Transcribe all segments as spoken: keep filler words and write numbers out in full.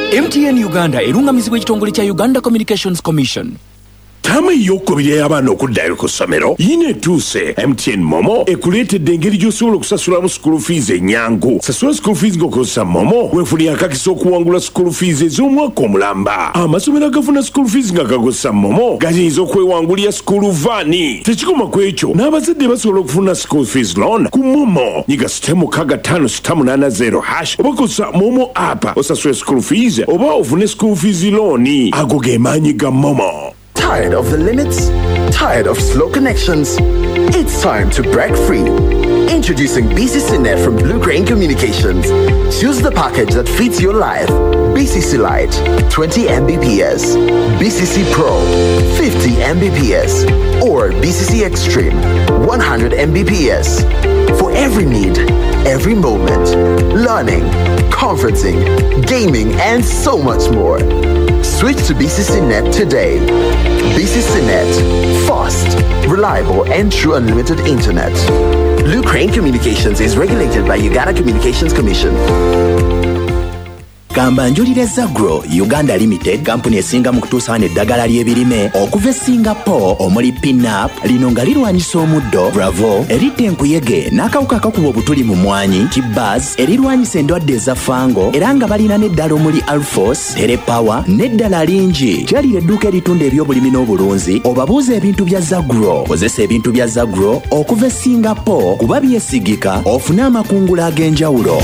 M T N Uganda erungamizibwa ekitongole kya Uganda Communications Commission. Tama yokubiri y'abaana okuddayo ku ssomero yina etuuse. M T N Momo ekuleetedde engeri gy'osobola okusasulamu school fees ennyangu. Sasula school fees ng'okozesa Momo weefunira akakisa okuwangula school fees ez'omwaka omulamba. Amasomero agafuna school fees nga gakozesa Momo gayinza okwewangulira school vaani. Tekikoma ku ekyo n'abazadde basobola okufuna school fees loan ku Momo. Nyiga sita mukaaga ttaano sita munaana zero hash oba kozesa Momo app osasule school fees oba ofune school fees loan. Ago ge maanyi ga Momo. Tired of the limits? Tired of slow connections? It's time to break free. Introducing B C C Net from Blue Crane Communications. Choose the package that fits your life. B C C Lite, twenty megabits per second. B C C Pro, fifty megabits per second. Or B C C Extreme, one hundred megabits per second. For every need, every moment. Learning, conferencing, gaming, and so much more. Switch to B C C Net today. B C C Net. Fast, reliable, and true unlimited internet. Blue Crane Communications is regulated by Uganda Communications Commission. Kambanjulire Zagro Uganda Limited kampuni esinga mu kutuusaana eddagala ly'ebirime okuva e Singapore omuli Pinup lino nga lirwanyisa omuddo Bravo eritta enkuyege n'akawuka akakuba obutuli mu mwanyi Kibaz erirwanyisa endwadde eza fango era nga balina n'eddala omuli Alphos Telepower n'eddala lingi kyalira edduuka eritunda ebyobulimi n'obulunzi obabuuza ebintu bya Zagro kozesa ebintu bya Zagro okuva e Singapore kuba byesigika ofune amakungula ag'enjawulo.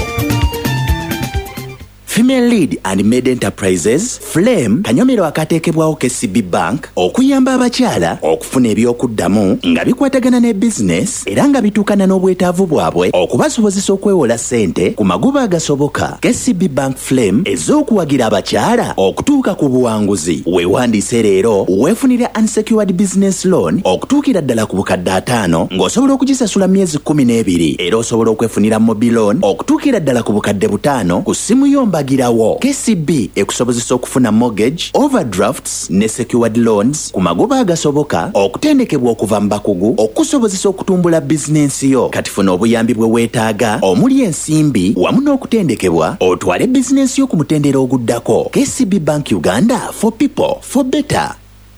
Female Lead and Made Enterprises, Flame, kanyomero akateekebwawo K C B Bank, okuyamba abakyala okufuna ebyokuddamu nga bikwatagana ne business era nga bituukana n'obwetaavu bwabwe okubasobozesa okwewola ssente ku magoba agasoboka. K C B Bank Flame ez'okuwagira abakyala okutuuka ku buwanguzi. Weewandiise leero weefunire unsecured business loan okutuukira ddala ku bukadde ataano ng'osobola okugisasula myezi kkumi n'ebiri era osobola okwefunira mobile loan okutuukira ddala ku bukadde butaano ku ssimu yomba girawo. K C B ekusobozesa okufuna mortgage, overdrafts ne secured loans ku magoba agasoboka okutendekebwa okuva mu bakugu okusobozesa okutumbula bizinensi yo. Kati funa obuyambi bwe weetaaga omuli ensimbi wamu n'okutendekebwa otwale bizinensi yo ku mutendera oguddako. K C B Bank Uganda, for people, for better.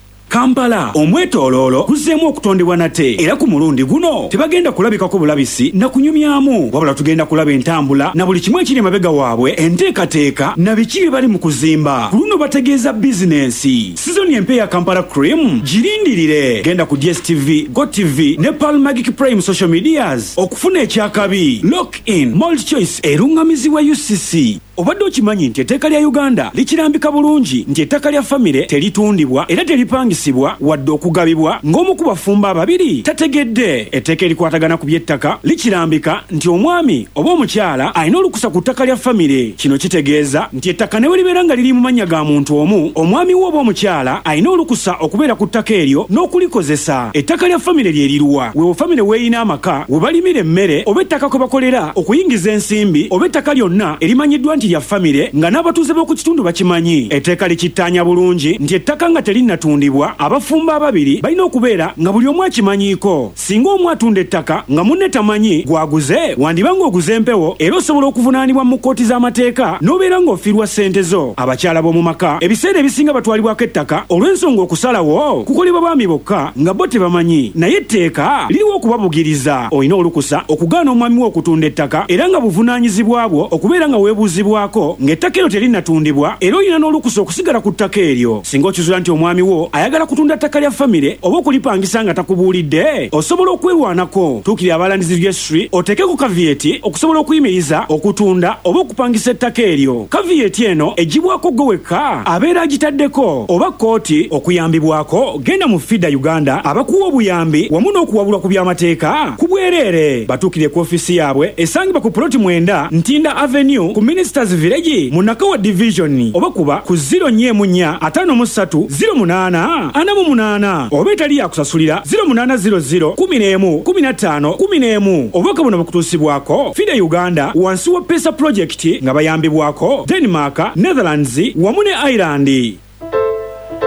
Kampala omwetooloolo kuzzeemu okutondebwa nate era ku mulundi guno tebagenda kulabikako bulabisi na kunyumyamu wabula tugenda kulaba entambula na buli kimu ekiri emabega waabwe enteekateeka na biki bye bali mu kuzimba ku luno bategeeza bizinensi. Sizoni empe ya Kampala Cream girindirire genda ku D S T V, GoTV ne Pearl Magic Prime social medias okufuna ekyakabi. Lock in Multi Choice erungamizibwa U C C. Obadde okimanyi nti etteeka lya Uganda likirambika bulungi nti ettaka lya famire teritundibwa era teripangisibwa wadde okugabibwa ng'omu ku bafumba ababiri tategedde. Etteeka erikwatagana ku by'ettaka likirambika nti omwami oba omukyala alina olukusa ku ttaka lya famire. Kino kitegeeza nti ettaka ne bwe libeera nga liri mu mannya ga muntu omu, omwami wo oba omukyala alina olukusa okubeera ku ttaka eryo n'okulikozesa. Ettaka lya famire lye liruwa weewo famire weeyina amaka we balimira emmere oba ettaka kwe bakolera okuyingiza ensimbi oba ettaka lyonna erimanyiddwa nti ya famire nga n'abatuuze b'oku kitundu bakimanyi. Etteeka likittaanya bulungi nti ettaka nga terinnatundibwa abafumba ababiri balina okubeera nga buli omu akimanyiiko. Singa omu atunda ettaka nga munne tamanyi gwaguze wandiba ng'oguze empewo era osobola okuvunaanibwa mu kkooti z'amateeka n'obeera ng'ofiirwa ssente zo. Abakyala b'omu maka ebiseera ebisinga batwalibwako ettaka olw'ensonga okusalawo kukolebwa baami bokka nga bo tebamanyi naye etteeka liriwo okubabugiriza. Olina olukusa okugaana omwami wo okutunda ettaka era nga buvunaanyizibwa bwo okubeera nga weebuuzibwa ng'ettaka eryo terinnatundibwa era olina n'olukusa okusigala ku ttaka eryo. Singa okizuula nti omwami wo ayagala kutunda ttaka lya famire oba okulipangisa nga takubuulidde osobola okwerwanako. Tuukirira abalandizi registry oteekeko kaviyeti okusobola okuyimiriza okutunda oba okupangisa ettaka eryo. Kaviyeti eno egibwako gwe wekka abeera agitaddeko oba kkooti okuyambibwako genda mu F I D A Uganda abakuwa obuyambi wamu n'okuwabulwa ku by'amateeka ku bwereere. Batuukire ku ofiisi yaabwe esangibwa ku ploti mwenda Ntinda Avenue ku Ministers Village mu Nakawa Division oba kuba ku zero nnya mu nnya ataano mu ssatu zero munaana ana mu munaana oba etali yakusasulira zero munaana zero zero kumi n'emu kumi na ttaano kumi n'emu. Obubaka buno bukutuusibwako F I D A Uganda wansi wa Pesa Project nga bayambibwako Denmark, Netherlands wamu ne Ireland.